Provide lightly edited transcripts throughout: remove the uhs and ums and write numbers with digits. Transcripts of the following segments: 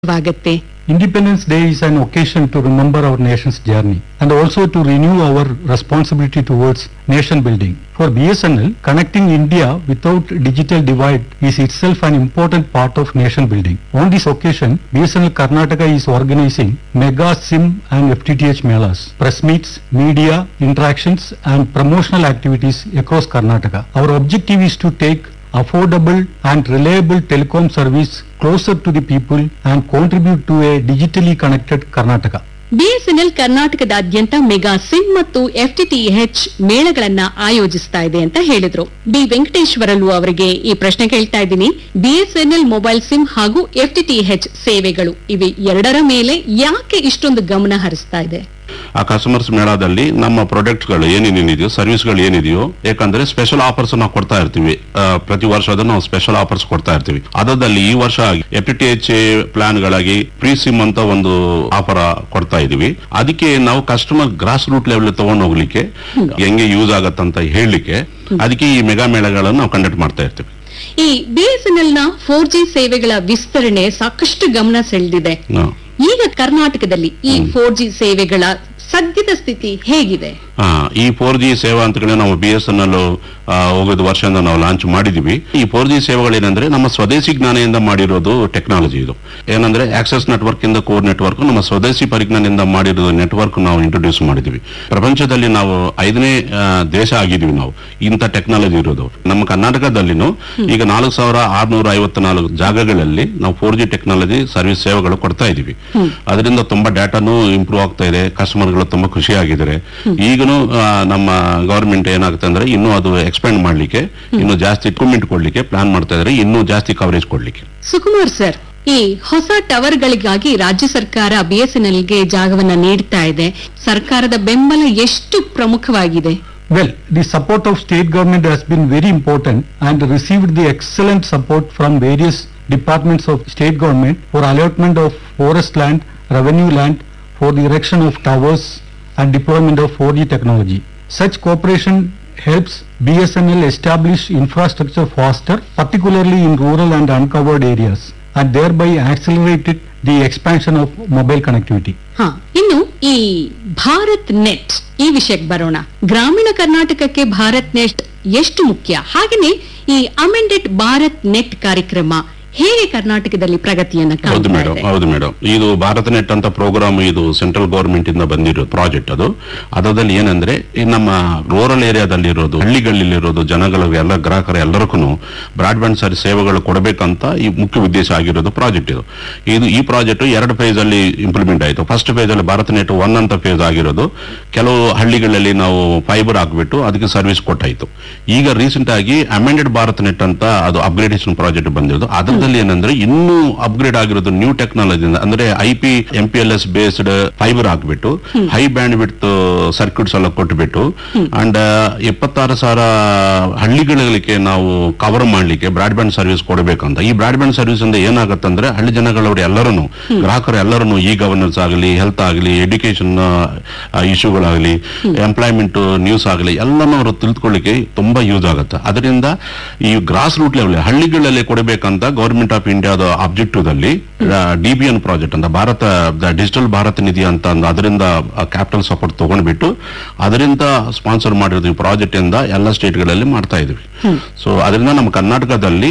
ಆಗುತ್ತೆ. Independence Day is an occasion to remember our nation's journey and also to renew our responsibility towards nation building. For BSNL, connecting India without digital divide is itself an important part of nation building. On this occasion, BSNL Karnataka is organizing mega SIM and FTTH melas, press meets, media interactions and promotional activities across Karnataka. Our objective is to take affordable and reliable telecom service closer to the people and contribute to a digitally connected Karnataka. BSNL ಕರ್ನಾಟಕದಾದ್ಯಂತ mega sim ಮತ್ತು FTTH ಮೇಳಗಳನ್ನ ಆಯೋಜಿಸ್ತಾ ಇದೆ ಅಂತ ಹೇಳಿದ್ರು. B Venkateswarlu ಅವರಿಗೆ ಈ ಪ್ರಶ್ನೆ ಕೇಳ್ತಾ ಇದ್ದೀನಿ. ಬಿಎಸ್ಎನ್ಎಲ್ ಮೊಬೈಲ್ ಸಿಮ್ ಹಾಗೂ ಎಫ್ಟಿಟಿಎಚ್ ಸೇವೆಗಳು ಇವೆ ಎರಡರ ಮೇಲೆ ಯಾಕೆ ಇಷ್ಟೊಂದು ಗಮನ ಹರಿಸ್ತಾ ಇದೆ? ಆ ಕಸ್ಟಮರ್ಸ್ ಮೇಳದಲ್ಲಿ ನಮ್ಮ ಪ್ರಾಡಕ್ಟ್ಗಳು ಏನೇನಿದೆಯೋ ಸರ್ವಿಸ್ಗಳು ಏನಿದೆಯೋ, ಯಾಕಂದ್ರೆ ಸ್ಪೆಷಲ್ ಆಫರ್ಸ್ ನಾವು ಕೊಡ್ತಾ ಇರ್ತೀವಿ. ಪ್ರತಿ ವರ್ಷ ನಾವು ಸ್ಪೆಷಲ್ ಆಫರ್ಸ್ ಕೊಡ್ತಾ ಇರ್ತೀವಿ. ಅದರಲ್ಲಿ ಈ ವರ್ಷ FTTH ಪ್ಲಾನ್ ಗಳಾಗಿ ಪ್ರೀ ಸಿಮ್ ಅಂತ ಒಂದು ಆಫರ್ ಕೊಡ್ತಾ ಇದೀವಿ. ಅದಕ್ಕೆ ನಾವು ಕಸ್ಟಮರ್ ಗ್ರಾಸ್ ರೂಟ್ ಲೆವೆಲ್ ತಗೊಂಡು ಹೋಗ್ಲಿಕ್ಕೆ ಹೆಂಗೆ ಯೂಸ್ ಆಗತ್ತಂತ ಹೇಳಲಿಕ್ಕೆ ಅದಕ್ಕೆ ಈ ಮೆಗಾ ಮೇಳಗಳನ್ನು ನಾವು ಕಂಡಕ್ಟ್ ಮಾಡ್ತಾ ಇರ್ತೀವಿ. ಈ ಬಿಎಸ್ಎನ್ಎಲ್ ನ 4G ಸೇವೆಗಳ ವಿಸ್ತರಣೆ ಸಾಕಷ್ಟು ಗಮನ ಸೆಳೆದಿದೆ. ಈಗ ಕರ್ನಾಟಕದಲ್ಲಿ ಈ 4G ಸೇವೆಗಳ ಸದ್ಯದ ಸ್ಥಿತಿ ಹೇಗಿದೆ? ಈ 4G ಸೇವಾ ಅಂತ ನಾವು BSNL ಹೋಗೋದು ವರ್ಷದಿಂದ ನಾವು ಲಾಂಚ್ ಮಾಡಿದೀವಿ. ಈ 4G ಸೇವೆಗಳೇನಂದ್ರೆ ನಮ್ಮ ಸ್ವದೇಶಿ ಜ್ಞಾನದಿಂದ ಮಾಡಿರೋದು ಟೆಕ್ನಾಲಜಿ. ಇದು ಏನಂದ್ರೆ ಆಕ್ಸೆಸ್ ನೆಟ್ವರ್ಕ್ ಇಂದ ಕೋರ್ ನೆಟ್ವರ್ಕ್ ನಮ್ಮ ಸ್ವದೇಶಿ ಪರಿಜ್ಞಾನದಿಂದ ಮಾಡಿರೋದು ನೆಟ್ವರ್ಕ್ ನಾವು ಇಂಟ್ರೊಡ್ಯೂಸ್ ಮಾಡಿದೀವಿ. ಪ್ರಪಂಚದಲ್ಲಿ ನಾವು 5ನೇ ದೇಶ ಆಗಿದೀವಿ ನಾವು ಇಂಥ ಟೆಕ್ನಾಲಜಿ ಇರೋದು. ನಮ್ಮ ಕರ್ನಾಟಕದಲ್ಲಿನೂ ಈಗ 4654 ಜಾಗಗಳಲ್ಲಿ ನಾವು 4G ಟೆಕ್ನಾಲಜಿ ಸರ್ವಿಸ್ ಸೇವೆಗಳು ಕೊಡ್ತಾ ಇದೀವಿ. ಅದರಿಂದ ತುಂಬಾ ಡಾಟಾನು ಇಂಪ್ರೂವ್ ಆಗ್ತಾ ಇದೆ. ಕಸ್ಟಮರ್ಗಳು ತುಂಬಾ ಖುಷಿಯಾಗಿದ್ದಾರೆ. ಈಗನು ನಮ್ಮ ಗವರ್ಮೆಂಟ್ ಏನಾಗುತ್ತೆ ಅಂದ್ರೆ ಇನ್ನೂ ಅದು ಎಕ್ಸ್ಪೆಂಡ್ ಮಾಡ್ಲಿಕ್ಕೆ, ಇನ್ನೂ ಜಾಸ್ತಿ ಇಕ್ವಿಪ್ಮೆಂಟ್ ಕೊಡ್ಲಿಕ್ಕೆ ಪ್ಲಾನ್ ಮಾಡ್ತಾ ಇದ್ದಾರೆ, ಇನ್ನೂ ಜಾಸ್ತಿ ಕವರೇಜ್ ಕೊಡ್ಲಿಕ್ಕೆ. ಸುಕುಮಾರ್ ಸರ್, ಈ ಹೊಸ ಟವರ್ ಗಳಿಗಾಗಿ ರಾಜ್ಯ ಸರ್ಕಾರ ಬಿಎಸ್ಎನ್ಎಲ್ಗೆ ಜಾಗವನ್ನ ನೀಡ್ತಾ ಇದೆ. ಸರ್ಕಾರದ ಬೆಂಬಲ ಎಷ್ಟು ಪ್ರಮುಖವಾಗಿದೆ? Well, the support of state government has been very important and received the excellent support from various departments of state government for allotment of forest land, revenue land, for the erection of towers and deployment of 4G technology. Such cooperation helps BSNL establish infrastructure faster, particularly in rural and uncovered areas, and thereby accelerated the expansion of mobile connectivity. ಇನ್ನು ಈ Bharat net ಈ ವಿಷಯಕ್ಕೆ ಬರೋಣ. ಗ್ರಾಮೀಣ ಕರ್ನಾಟಕಕ್ಕೆ Bharat net ಎಷ್ಟು ಮುಖ್ಯ? ಹಾಗೆಯೇ ಈ ಅಮೆಂಡೆಡ್ ಭಾರತ್ ನೆಟ್ ಕಾರ್ಯಕ್ರಮ ಹೇಗೆ ಕರ್ನಾಟಕದಲ್ಲಿ ಪ್ರಗತಿಯನ್ನು ಕಾಣ್ತಾ ಇದೆ? ಹೌದು ಮೇಡಮ್, ಇದು ಭಾರತ ನೆಟ್ ಅಂತ ಪ್ರೋಗ್ರಾಮ್, ಇದು ಸೆಂಟ್ರಲ್ ಗವರ್ಮೆಂಟ್ ಇಂದ ಬಂದಿರೋ ಪ್ರಾಜೆಕ್ಟ್. ಅದರಲ್ಲಿ ಏನಂದ್ರೆ ಈ ನಮ್ಮ ರೂರಲ್ ಏರಿಯಾದಲ್ಲಿರೋದು, ಹಳ್ಳಿಗಳಲ್ಲಿರೋದು ಜನಗಳಿಗೆ ಎಲ್ಲ ಗ್ರಾಹಕರ ಎಲ್ಲರಿಗೂ ಬ್ರಾಡ್ಬ್ಯಾಂಡ್ ಸೇವೆಗಳು ಕೊಡಬೇಕಂತ ಈ ಮುಖ್ಯ ಉದ್ದೇಶ ಆಗಿರೋದು ಪ್ರಾಜೆಕ್ಟ್ ಇದು. ಈ ಪ್ರಾಜೆಕ್ಟ್ 2 ಫೇಸ್ ಅಲ್ಲಿ ಇಂಪ್ಲಿಮೆಂಟ್ ಆಯಿತು. ಫಸ್ಟ್ ಫೇಸ್ ಅಲ್ಲಿ ಭಾರತ ನೆಟ್ 1 ಅಂತ ಫೇಸ್ ಆಗಿರೋದು. ಕೆಲವು ಹಳ್ಳಿಗಳಲ್ಲಿ ನಾವು ಫೈಬರ್ ಹಾಕ್ಬಿಟ್ಟು ಅದಕ್ಕೆ ಸರ್ವಿಸ್ ಕೊಟ್ಟಾಯ್ತು. ಈಗ ರೀಸೆಂಟ್ ಆಗಿ ಅಮೆಂಡೆಡ್ ಭಾರತ ನೆಟ್ ಅಂತ ಅದು ಅಪ್ಗ್ರೇಡೇಷನ್ ಪ್ರಾಜೆಕ್ಟ್ ಬಂದಿರೋದು. ಏನಂದ್ರೆ ಇನ್ನೂ ಅಪ್ಗ್ರೇಡ್ ಆಗಿರೋದು ನ್ಯೂ ಟೆಕ್ನಾಲಜಿ ಅಂದ್ರೆ IP MPLS ಬೇಸ್ಡ್ ಫೈಬರ್ ಹಾಕ್ಬಿಟ್ಟು ಹೈ ಬ್ಯಾಂಡ್ ವಿಡ್ತ್ ಸರ್ಕ್ಯೂಟ್ಸ್ ಎಲ್ಲ ಕೊಟ್ಬಿಟ್ಟು ಅಂಡ್ 26,000 ಹಳ್ಳಿಗಳಿಗೆ ನಾವು ಕವರ್ ಮಾಡ್ಲಿಕ್ಕೆ ಬ್ರಾಡ್ಬ್ಯಾಂಡ್ ಸರ್ವಿಸ್ ಕೊಡಬೇಕಂತ. ಈ ಬ್ರಾಡ್ಬ್ಯಾಂಡ್ ಸರ್ವಿಸ್ ಇಂದ ಏನಾಗತ್ತಂದ್ರೆ ಹಳ್ಳಿ ಜನಗಳವರು ಎಲ್ಲರೂ ಗ್ರಾಹಕರು ಎಲ್ಲರೂ ಇ ಗವರ್ನೆನ್ಸ್ ಆಗಲಿ, ಹೆಲ್ತ್ ಆಗಲಿ, ಎಡ್ಯುಕೇಶನ್ ಇಶ್ಯೂಗಳಾಗಲಿ, ಎಂಪ್ಲಾಯ್ಮೆಂಟ್ ನ್ಯೂಸ್ ಆಗಲಿ ಎಲ್ಲನೂ ಅವರು ತಿಳ್ಕೊಳ್ಳಿಕ್ಕೆ ತುಂಬಾ ಯೂಸ್ ಆಗುತ್ತೆ. ಅದರಿಂದ ಈ ಗ್ರಾಸ್ ರೂಟ್ ಲೆವೆಲ್ ಹಳ್ಳಿಗಳಲ್ಲಿ ಕೊಡಬೇಕಂತ ಗವರ್ಮೆಂಟ್ ಆಫ್ ಇಂಡಿಯಾದ ಆಬ್ಜೆಕ್ಟಿವ್ ದಲ್ಲಿ DBN ಪ್ರಾಜೆಕ್ಟ್ ಅಂತ ಭಾರತ ಡಿಜಿಟಲ್ ಭಾರತ ನಿಧಿ ಅಂತ ಅದರಿಂದ ಕ್ಯಾಪಿಟಲ್ ಸಪೋರ್ಟ್ ತಗೊಂಡ್ಬಿಟ್ಟು ಅದರಿಂದ ಸ್ಪಾನ್ಸರ್ ಮಾಡಿರೋದು ಈ ಪ್ರಾಜೆಕ್ಟ್ ಇಂದ ಎಲ್ಲ ಸ್ಟೇಟ್ ಗಳಲ್ಲಿ ಮಾಡ್ತಾ ಇದೀವಿ. ಸೊ ಅದರಿಂದ ನಮ್ಮ ಕರ್ನಾಟಕದಲ್ಲಿ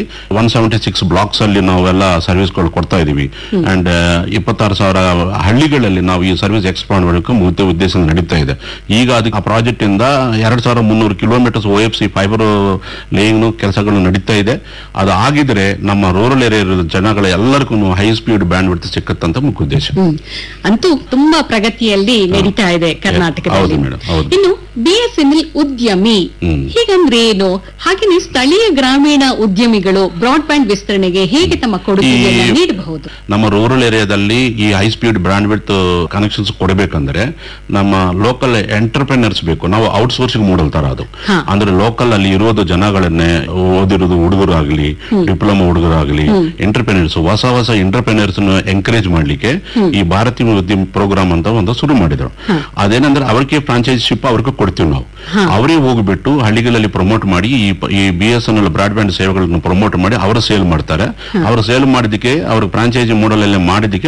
176 ಬ್ಲಾಕ್ಸ್ ಅಲ್ಲಿ ನಾವೆಲ್ಲ ಸರ್ವಿಸ್ಗಳು ಕೊಡ್ತಾ ಇದೀವಿ. ಅಂಡ್ 26,000 ಹಳ್ಳಿಗಳಲ್ಲಿ ನಾವು ಈ ಸರ್ವಿಸ್ ಎಕ್ಸ್ಪಾಂಡ್ ಮಾಡಲಿಕ್ಕೆ ಮುಖ್ಯ ಉದ್ದೇಶ ನಡೀತಾ ಇದೆ. ಈಗ ಅದಕ್ಕೆ ಆ ಪ್ರಾಜೆಕ್ಟ್ ಇಂದ 2,300 ಕಿಲೋಮೀಟರ್ಸ್ OFC ಫೈಬರ್ ಲೇಯಿಂಗ್ ಕೆಲಸಗಳು ನಡೀತಾ ಇದೆ. ಅದು ಆಗಿದ್ರೆ ನಮ್ಮ ರೂರಲ್ ಏರಿಯಾ ಜನಗಳ ಎಲ್ಲರಿಗೂ ಹೈ ಸ್ಪೀಡ್ ಬ್ಯಾಂಡ್ ವಿಡ್ತ್ ಸಿಕ್ಕತ್ತಂತ ಮುಖ್ಯ ಉದ್ದೇಶ. ಅಂತೂ ತುಂಬಾ ಪ್ರಗತಿಯಲ್ಲಿ ನಡೀತಾ ಇದೆ ಕರ್ನಾಟಕದಲ್ಲಿ. ಇನ್ನು BSNL ಉದ್ಯಮಿ ಹೀಗಂದ್ರೆ ಏನು? ಹಾಗೆಯೇ ಸ್ಥಳೀಯ ಗ್ರಾಮೀಣ ಉದ್ಯಮಿಗಳು ಬ್ರಾಡ್ಬ್ಯಾಂಡ್ ವಿಸ್ತರಣೆಗೆ ಹೇಗೆ ತಮ್ಮ ಕೊಡುಗೆಯನ್ನು ನೀಡಬಹುದು? ನಮ್ಮ ರೂರಲ್ ಏರಿಯಾದಲ್ಲಿ ಈ high speed band width connections ಕೊಡಬೇಕಂದ್ರೆ ನಮ್ಮ ಲೋಕಲ್ ಎಂಟರ್ಪ್ರಿನರ್ಸ್ ಬೇಕು. ನಾವು ಔಟ್ಸೋರ್ಸಿಂಗ್ ಮಾಡಲ್ ತರ ಅದು. ಅಂದ್ರೆ ಲೋಕಲ್ ಅಲ್ಲಿ ಇರೋದು ಜನಗಳನ್ನೇ ಓದಿರೋದು ಹುಡುಗರು ಆಗ್ಲಿ, ಡಿಪ್ಲೊಮಾ ಹುಡುಗರು ಆಗ್ಲಿ, ಆಗ್ಲಿ, ಎಂಟರ್ಪ್ರಿನರ್ಸ್, ಹೊಸ ಹೊಸ ಎಂಟರ್ಪ್ರಿನರ್ಸ್ ಎಂಕರೇಜ್ ಮಾಡ್ಲಿಕ್ಕೆ ಈ ಭಾರತೀಯ ಉದ್ಯಮ ಪ್ರೋಗ್ರಾಮ್ ಅಂತ ಒಂದು ಶುರು ಮಾಡಿದ್ರು. ಅದೇನಂದ್ರೆ ಅವ್ರಿಗೆ ಫ್ರಾಂಚೈಸಿಶಿಪ್ ಅವ್ರಿಗೆ ಕೊಡ್ತೀವಿ ನಾವು. ಅವರೇ ಹೋಗ್ಬಿಟ್ಟು ಹಳ್ಳಿಗಳಲ್ಲಿ ಪ್ರಮೋಟ್ ಮಾಡಿ ಈ BSNL ಬ್ರಾಡ್ಬ್ಯಾಂಡ್ ಸೇವೆಗಳನ್ನು ಪ್ರಮೋಟ್ ಮಾಡಿ ಅವರು ಸೇಲ್ ಮಾಡ್ತಾರೆ. ಅವರು ಸೇಲ್ ಮಾಡಿದಕ್ಕೆ ಅವ್ರ ಫ್ರಾಂಚೈಸಿ ಮಾಡಲ್ ಎಲ್ಲ ಮಾಡಿದಕ್ಕೆ